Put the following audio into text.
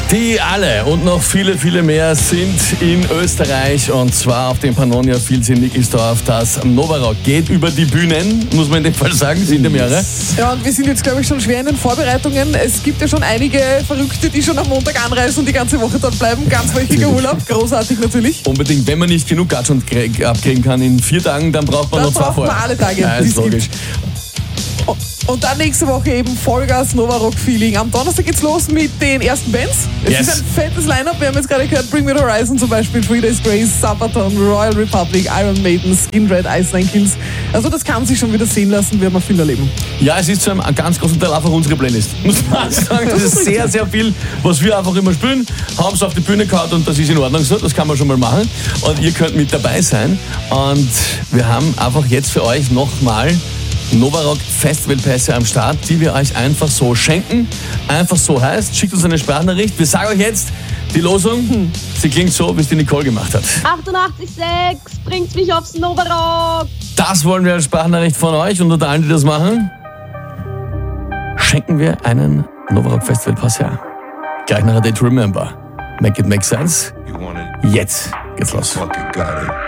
Die alle und noch viele, viele mehr sind in Österreich und zwar auf dem Pannonia Fields in Nickelsdorf. Das Novarock geht über die Bühnen, muss man in dem Fall sagen, sind mehrere. Ja, und wir sind jetzt, glaube ich, schon schwer in den Vorbereitungen. Es gibt ja schon einige Verrückte, die schon am Montag anreisen und die ganze Woche dort bleiben. Ganzwöchiger Urlaub, großartig natürlich. Unbedingt, wenn man nicht genug Gatsch abkriegen kann in 4 Tagen, dann braucht man Dann noch 2 braucht man vorher. alle Tage, Ja, die ist es logisch. gibt. Und dann nächste Woche eben Vollgas Novarock-Feeling. Am Donnerstag geht's los mit den ersten Bands. Es Yes. ist ein fettes Line-Up. Wir haben jetzt gerade gehört, Bring Me The Horizon zum Beispiel, Three Days Grace, Sabaton, Royal Republic, Iron Maiden, Skin Red, Iceland Kills. Also das kann sich schon wieder sehen lassen, werden wir viel erleben. Ja, es ist zu einem ganz großen Teil einfach unsere Playlist. Muss man sagen, das ist sehr, sehr viel, was wir einfach immer spielen. Haben es auf die Bühne gehauen und das ist in Ordnung so, das kann man schon mal machen. Und ihr könnt mit dabei sein. Und wir haben einfach jetzt für euch nochmal Novarock Festivalpässe am Start, die wir euch einfach so schenken. Einfach so heißt, schickt uns eine Sprachnachricht. Wir sagen euch jetzt die Losung. Sie klingt so, wie es die Nicole gemacht hat. 88,6 bringt mich aufs Novarock. Das wollen wir als Sprachnachricht von euch und unter allen, die das machen, schenken wir einen Novarock Festivalpass her. Gleich nach A Day to Remember. Make it make sense. Jetzt geht's los.